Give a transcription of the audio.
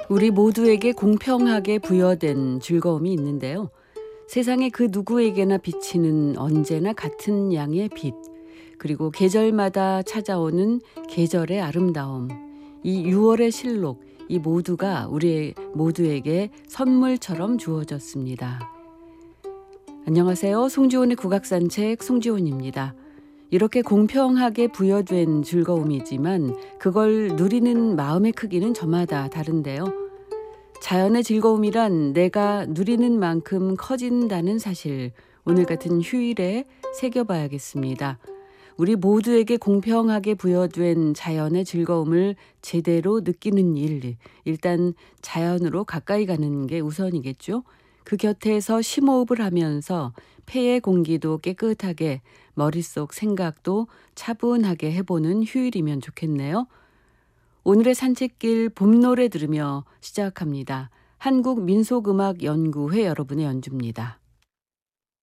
우리 모두에게 공평하게 부여된 즐거움이 있는데요. 세상의 그 누구에게나 비치는 언제나 같은 양의 빛, 그리고 계절마다 찾아오는 계절의 아름다움, 이 6월의 실록, 이 모두가 우리 모두에게 선물처럼 주어졌습니다. 안녕하세요. 송지훈의 국악산책 송지훈입니다. 이렇게 공평하게 부여된 즐거움이지만 그걸 누리는 마음의 크기는 저마다 다른데요. 자연의 즐거움이란 내가 누리는 만큼 커진다는 사실, 오늘 같은 휴일에 새겨봐야겠습니다. 우리 모두에게 공평하게 부여된 자연의 즐거움을 제대로 느끼는 일, 일단 자연으로 가까이 가는 게 우선이겠죠. 그 곁에서 심호흡을 하면서 폐의 공기도 깨끗하게, 머릿속 생각도 차분하게 해보는 휴일이면 좋겠네요. 오늘의 산책길 봄노래 들으며 시작합니다. 한국민속음악연구회 여러분의 연주입니다.